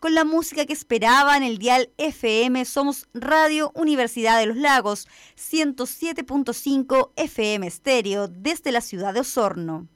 con la música que esperaba en el dial FM. Somos Radio Universidad de los Lagos, 107.5 FM estéreo desde la ciudad de Osorno.